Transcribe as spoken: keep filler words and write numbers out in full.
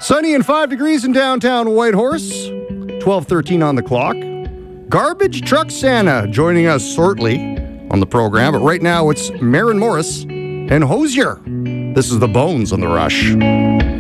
Sunny and five degrees in downtown Whitehorse. twelve thirteen on the clock. Garbage Truck Santa joining us shortly on the program. But right now it's Maren Morris and Hozier. This is The Bones on The Rush.